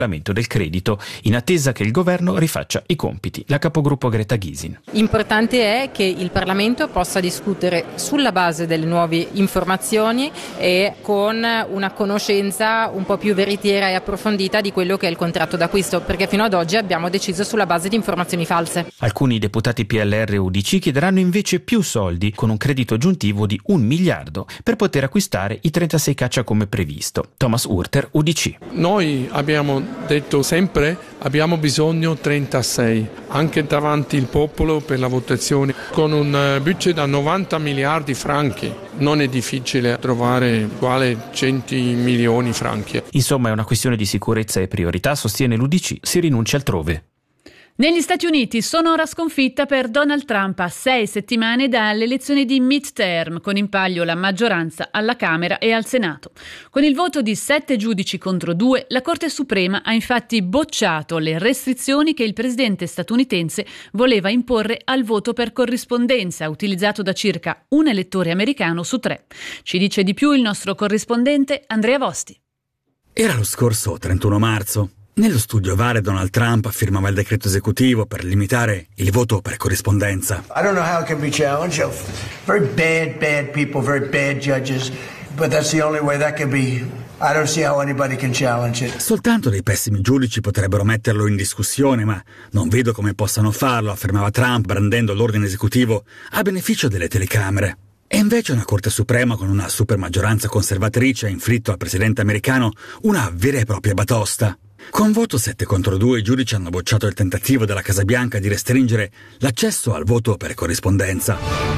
del credito, in attesa che il governo rifaccia i compiti. La capogruppo Greta Gysin. Importante è che il Parlamento possa discutere sulla base delle nuove informazioni e con una conoscenza un po' più veritiera e approfondita di quello che è il contratto d'acquisto, perché fino ad oggi abbiamo deciso sulla base di informazioni false. Alcuni deputati PLR e UDC chiederanno invece più soldi, con un credito aggiuntivo di 1 miliardo, per poter acquistare i 36 caccia come previsto. Thomas Urter, UDC. Noi abbiamo detto sempre abbiamo bisogno 36, anche davanti il popolo per la votazione. Con un budget da 90 miliardi franchi non è difficile trovare quale 100 milioni franchi. Insomma è una questione di sicurezza e priorità, sostiene l'UDC, si rinuncia altrove. Negli Stati Uniti sonora sconfitta per Donald Trump a 6 settimane dalle elezioni di midterm, con in palio la maggioranza alla Camera e al Senato. Con il voto di 7 giudici contro 2, la Corte Suprema ha infatti bocciato le restrizioni che il presidente statunitense voleva imporre al voto per corrispondenza, utilizzato da circa un elettore americano su 3. Ci dice di più il nostro corrispondente Andrea Vosti. Era lo scorso 31 marzo. Nello studio Ovale Donald Trump firmava il decreto esecutivo per limitare il voto per corrispondenza. I don't know how it can be challenged. Very bad people, very bad judges, but that's the only way that can be. I don't see how anybody can challenge it. Soltanto dei pessimi giudici potrebbero metterlo in discussione, ma non vedo come possano farlo, affermava Trump brandendo l'ordine esecutivo a beneficio delle telecamere. E invece una Corte Suprema con una supermaggioranza conservatrice ha inflitto al presidente americano una vera e propria batosta. Con voto 7 contro 2 i giudici hanno bocciato il tentativo della Casa Bianca di restringere l'accesso al voto per corrispondenza.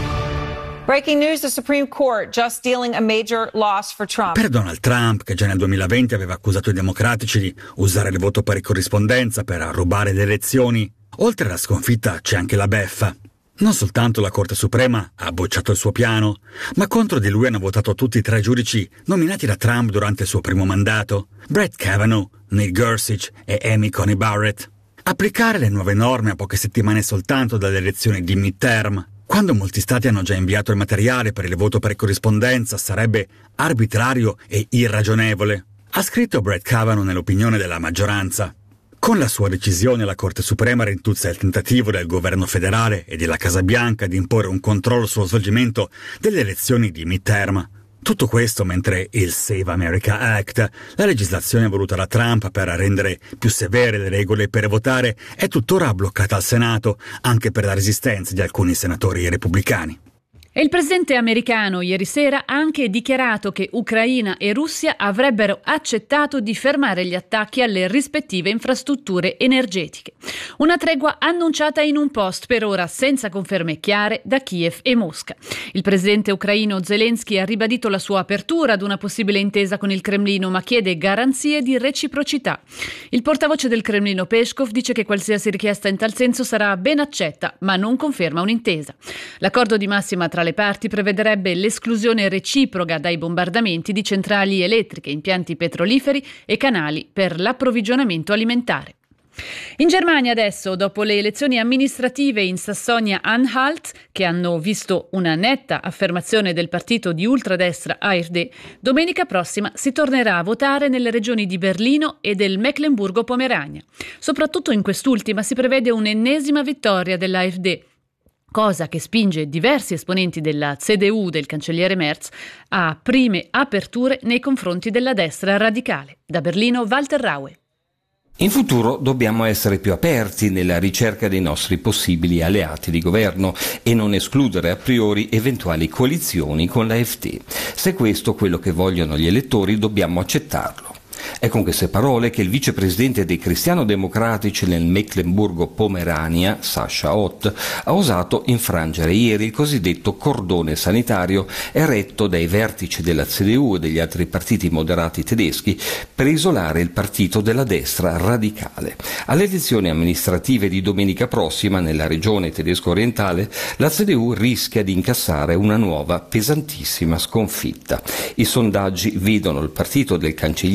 Breaking news, the Supreme Court just dealing a major loss for Trump. Per Donald Trump, che già nel 2020 aveva accusato i democratici di usare il voto per corrispondenza per rubare le elezioni, oltre alla sconfitta c'è anche la beffa. Non soltanto la Corte Suprema ha bocciato il suo piano, ma contro di lui hanno votato tutti i 3 giudici nominati da Trump durante il suo primo mandato: Brett Kavanaugh, Neil Gorsuch e Amy Coney Barrett. Applicare le nuove norme a poche settimane soltanto dalle elezioni di midterm, quando molti stati hanno già inviato il materiale per il voto per corrispondenza, sarebbe arbitrario e irragionevole, ha scritto Brett Kavanaugh nell'opinione della maggioranza. Con la sua decisione la Corte Suprema rintuzza il tentativo del governo federale e della Casa Bianca di imporre un controllo sullo svolgimento delle elezioni di midterm. Tutto questo mentre il Save America Act, la legislazione voluta da Trump per rendere più severe le regole per votare, è tuttora bloccata al Senato, anche per la resistenza di alcuni senatori repubblicani. E il presidente americano ieri sera ha anche dichiarato che Ucraina e Russia avrebbero accettato di fermare gli attacchi alle rispettive infrastrutture energetiche. Una tregua annunciata in un post, per ora senza conferme chiare, da Kiev e Mosca. Il presidente ucraino Zelensky ha ribadito la sua apertura ad una possibile intesa con il Cremlino, ma chiede garanzie di reciprocità. Il portavoce del Cremlino Peskov dice che qualsiasi richiesta in tal senso sarà ben accetta, ma non conferma un'intesa. L'accordo di massima tra le parti prevederebbe l'esclusione reciproca dai bombardamenti di centrali elettriche, impianti petroliferi e canali per l'approvvigionamento alimentare. In Germania adesso, dopo le elezioni amministrative in Sassonia-Anhalt, che hanno visto una netta affermazione del partito di ultradestra AfD, domenica prossima si tornerà a votare nelle regioni di Berlino e del Mecklenburgo-Pomerania. Soprattutto in quest'ultima si prevede un'ennesima vittoria dell'AfD, cosa che spinge diversi esponenti della CDU del cancelliere Merz a prime aperture nei confronti della destra radicale. Da Berlino, Walter Raue. In futuro dobbiamo essere più aperti nella ricerca dei nostri possibili alleati di governo e non escludere a priori eventuali coalizioni con l'AfD. Se questo è quello che vogliono gli elettori, dobbiamo accettarlo. È con queste parole che il vicepresidente dei cristiano-democratici nel Mecklenburgo-Pomerania, Sascha Ott, ha osato infrangere ieri il cosiddetto cordone sanitario eretto dai vertici della CDU e degli altri partiti moderati tedeschi per isolare il partito della destra radicale. Alle elezioni amministrative di domenica prossima nella regione tedesco-orientale, la CDU rischia di incassare una nuova pesantissima sconfitta. I sondaggi vedono il partito del cancelliere Friedrich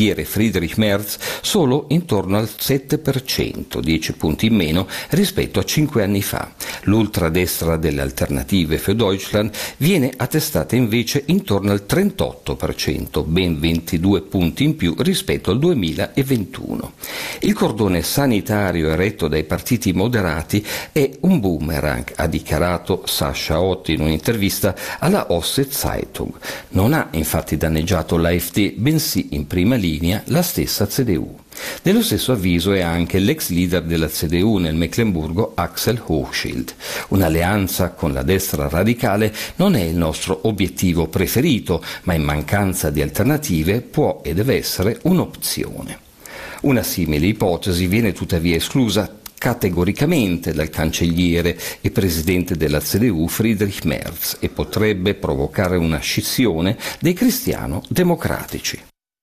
Friedrich Merz solo intorno al 7%, 10 punti in meno rispetto a 5 anni fa. L'ultradestra delle Alternative für Deutschland viene attestata invece intorno al 38%, ben 22 punti in più rispetto al 2021. Il cordone sanitario eretto dai partiti moderati è un boomerang, ha dichiarato Sascha Ott in un'intervista alla Ostsee Zeitung. Non ha infatti danneggiato l'AfD, bensì in prima linea la stessa CDU. Dello stesso avviso è anche l'ex leader della CDU nel Meckenburgo, Axel Hochschild. Un'alleanza con la destra radicale non è il nostro obiettivo preferito, ma in mancanza di alternative può e deve essere un'opzione. Una simile ipotesi viene tuttavia esclusa categoricamente dal cancelliere e presidente della CDU Friedrich Merz e potrebbe provocare una scissione dei cristiano-democratici.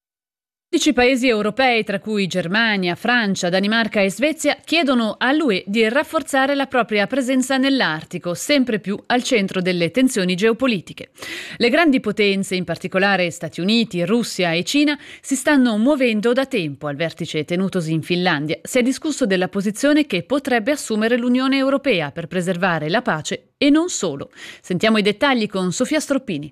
11 paesi europei, tra cui Germania, Francia, Danimarca e Svezia, chiedono all'UE di rafforzare la propria presenza nell'Artico, sempre più al centro delle tensioni geopolitiche. Le grandi potenze, in particolare Stati Uniti, Russia e Cina, si stanno muovendo da tempo. Al vertice tenutosi in Finlandia si è discusso della posizione che potrebbe assumere l'Unione Europea per preservare la pace e non solo. Sentiamo i dettagli con Sofia Stroppini.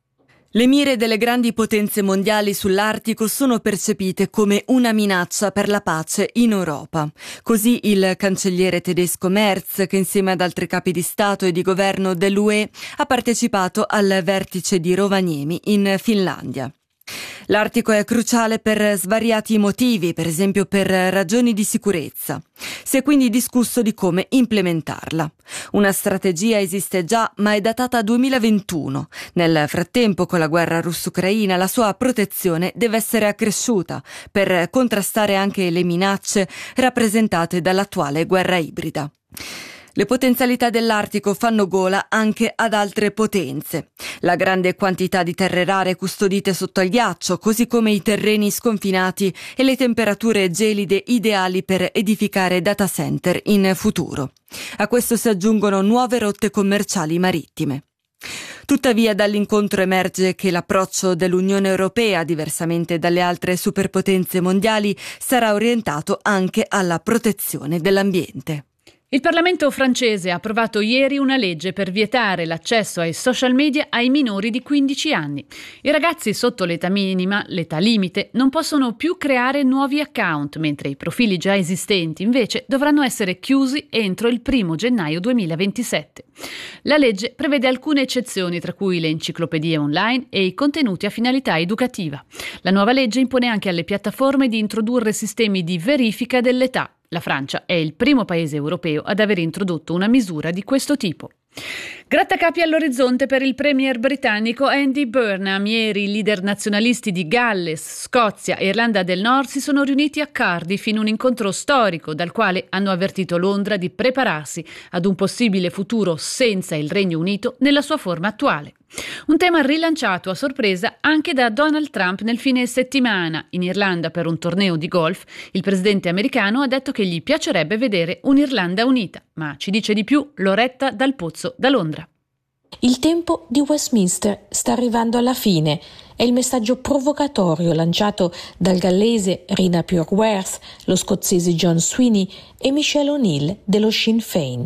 Le mire delle grandi potenze mondiali sull'Artico sono percepite come una minaccia per la pace in Europa. Così il cancelliere tedesco Merz, che insieme ad altri capi di Stato e di governo dell'UE ha partecipato al vertice di Rovaniemi in Finlandia. L'Artico è cruciale per svariati motivi, per esempio per ragioni di sicurezza. Si è quindi discusso di come implementarla. Una strategia esiste già, ma è datata 2021. Nel frattempo, con la guerra russo-ucraina, la sua protezione deve essere accresciuta per contrastare anche le minacce rappresentate dall'attuale guerra ibrida. Le potenzialità dell'Artico fanno gola anche ad altre potenze. La grande quantità di terre rare custodite sotto il ghiaccio, così come i terreni sconfinati e le temperature gelide ideali per edificare data center in futuro. A questo si aggiungono nuove rotte commerciali marittime. Tuttavia dall'incontro emerge che l'approccio dell'Unione Europea, diversamente dalle altre superpotenze mondiali, sarà orientato anche alla protezione dell'ambiente. Il Parlamento francese ha approvato ieri una legge per vietare l'accesso ai social media ai minori di 15 anni. I ragazzi sotto l'età minima, l'età limite, non possono più creare nuovi account, mentre i profili già esistenti invece dovranno essere chiusi entro il 1 gennaio 2027. La legge prevede alcune eccezioni, tra cui le enciclopedie online e i contenuti a finalità educativa. La nuova legge impone anche alle piattaforme di introdurre sistemi di verifica dell'età. La Francia è il primo paese europeo ad aver introdotto una misura di questo tipo. Grattacapi all'orizzonte per il premier britannico Andy Burnham. Ieri i leader nazionalisti di Galles, Scozia e Irlanda del Nord si sono riuniti a Cardiff in un incontro storico dal quale hanno avvertito Londra di prepararsi ad un possibile futuro senza il Regno Unito nella sua forma attuale. Un tema rilanciato a sorpresa anche da Donald Trump nel fine settimana. In Irlanda per un torneo di golf, il presidente americano ha detto che gli piacerebbe vedere un'Irlanda unita. Ma ci dice di più Loretta Dal Pozzo da Londra. Il tempo di Westminster sta arrivando alla fine. È il messaggio provocatorio lanciato dal gallese Rina Purworth, lo scozzese John Sweeney e Michelle O'Neill dello Sinn Féin.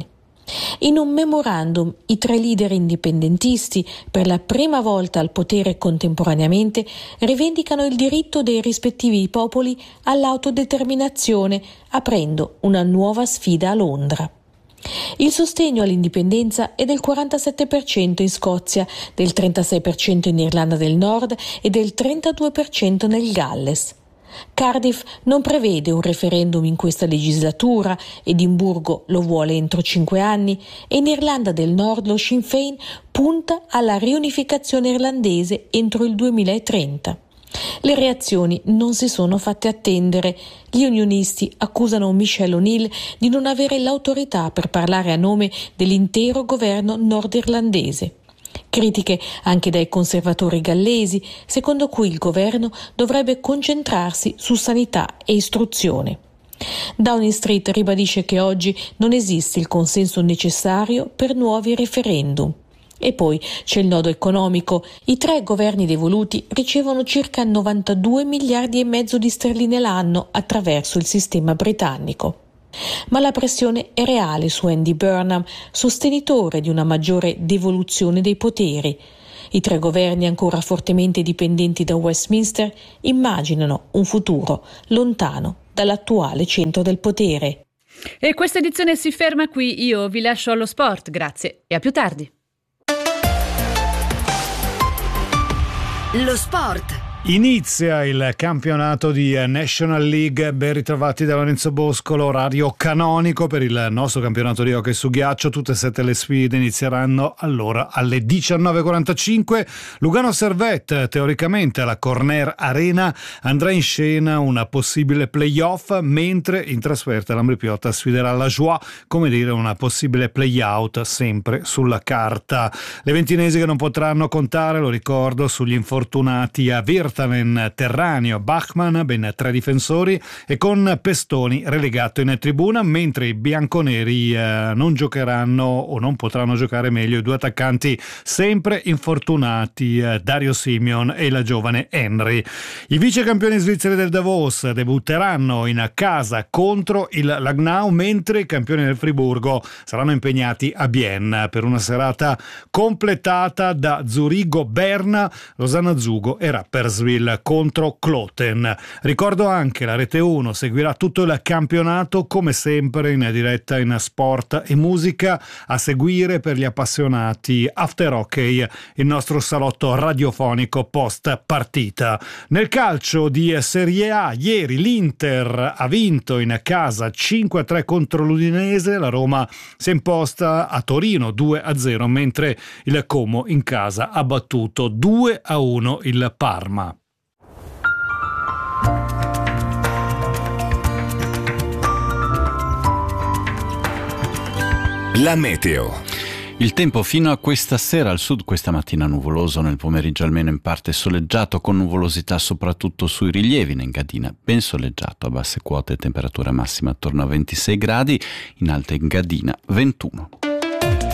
In un memorandum, i tre leader indipendentisti, per la prima volta al potere contemporaneamente, rivendicano il diritto dei rispettivi popoli all'autodeterminazione, aprendo una nuova sfida a Londra. Il sostegno all'indipendenza è del 47% in Scozia, del 36% in Irlanda del Nord e del 32% nel Galles. Cardiff non prevede un referendum in questa legislatura, Edimburgo lo vuole entro 5 anni e in Irlanda del Nord lo Sinn Féin punta alla riunificazione irlandese entro il 2030. Le reazioni non si sono fatte attendere. Gli unionisti accusano Michelle O'Neill di non avere l'autorità per parlare a nome dell'intero governo nordirlandese. Critiche anche dai conservatori gallesi, secondo cui il governo dovrebbe concentrarsi su sanità e istruzione. Downing Street ribadisce che oggi non esiste il consenso necessario per nuovi referendum. E poi c'è il nodo economico. I 3 governi devoluti ricevono circa 92 miliardi e mezzo di sterline l'anno attraverso il sistema britannico. Ma la pressione è reale su Andy Burnham, sostenitore di una maggiore devoluzione dei poteri. I 3 governi ancora fortemente dipendenti da Westminster immaginano un futuro lontano dall'attuale centro del potere. E questa edizione si ferma qui, io vi lascio allo sport, grazie e a più tardi. Lo sport. Inizia il campionato di National League, ben ritrovati da Lorenzo Boscolo, orario canonico per il nostro campionato di hockey su ghiaccio. Tutte e 7 le sfide inizieranno allora alle 19:45. Lugano Servette, teoricamente alla Corner Arena, andrà in scena una possibile playoff, mentre in trasferta l'Ambri Piotta sfiderà la Joie, come dire una possibile playout sempre sulla carta. Le ventinesi che non potranno contare, lo ricordo, sugli infortunati a Virtanen, Terraneo, Bachmann, ben 3 difensori, e con Pestoni relegato in tribuna, mentre i bianconeri non giocheranno o non potranno giocare meglio i 2 attaccanti sempre infortunati, Dario Simeon e la giovane Henry. I vice campioni svizzeri del Davos debutteranno in casa contro il Langnau, mentre i campioni del Friburgo saranno impegnati a Bienne per una serata completata da Zurigo-Berna, Losanna-Zugo e Rapperswil contro Kloten. Ricordo anche la Rete 1 seguirà tutto il campionato come sempre in diretta in sport e musica, a seguire per gli appassionati After Hockey, il nostro salotto radiofonico post partita. Nel calcio di Serie A ieri l'Inter ha vinto in casa 5-3 contro l'Udinese, la Roma si è imposta a Torino 2-0, mentre il Como in casa ha battuto 2-1 il Parma. La meteo. Il tempo fino a questa sera al sud, questa mattina nuvoloso, nel pomeriggio almeno in parte soleggiato, con nuvolosità soprattutto sui rilievi, in Engadina ben soleggiato, a basse quote temperatura massima attorno a 26 gradi, in alta Engadina 21.